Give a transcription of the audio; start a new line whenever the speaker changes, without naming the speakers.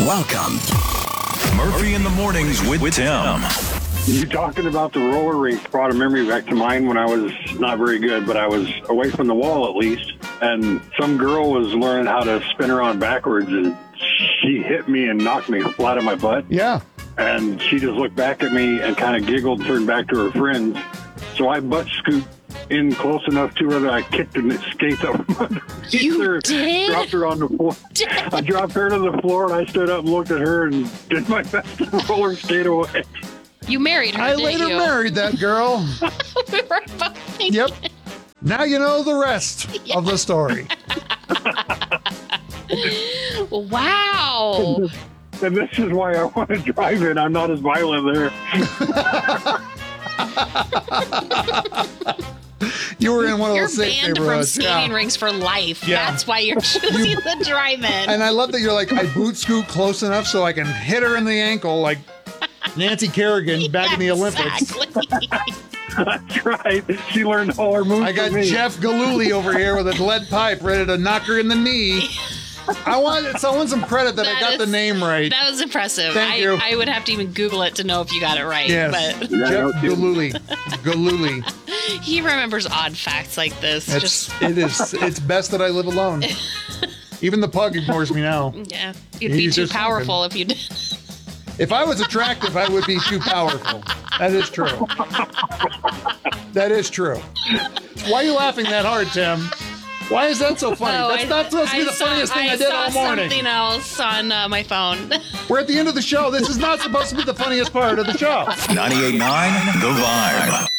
Welcome. Murphy in the Mornings with Tim.
You talking about the roller rink brought a memory back to mine when I was not very good, but I was away from the wall at least. And some girl was learning how to spin around backwards, and she hit me and knocked me flat on my butt.
Yeah.
And she just looked back at me and kind of giggled, turned back to her friends. So I butt scooped in close enough to her that I kicked her skates out from under her.
Did?
Dropped her on the floor. I dropped her to the floor, and I stood up and looked at her and did my best to roller skate away.
You married her,
I
didn't
later
you?
married that girl.
We were both thinking.
Yep. Now you know the rest of the story.
Wow.
And this is why I want to drive it. I'm not as violent there.
You were in one of
You're
those safe
banned from
neighborhoods.
skating rinks for life.
Yeah.
That's why you're choosing the drive-in.
And I love that you're like, I boot scoot close enough so I can hit her in the ankle like Nancy Kerrigan back in the Olympics.
Exactly.
That's right. She learned all her moves
I got
from me.
Jeff Galooly over here with a lead pipe ready to knock her in the knee. I want some credit that I got the name right.
That was impressive.
Thank you.
I would have to even Google it to know if you got it right.
Yes.
But
Jeff Galooly. Galooly.
he remembers odd facts like this.
It's best that I live alone. Even the pug ignores me now.
Yeah. You'd be
He's
too
just
powerful if you did.
If I was attractive, I would be too powerful. That is true. That is true. Why are you laughing that hard, Tim? Why is that so funny? That's not supposed to be the funniest thing I did all morning.
I saw something else on my phone.
We're at the end of the show. This is not supposed to be the funniest part of the show.
98.9 The Vibe.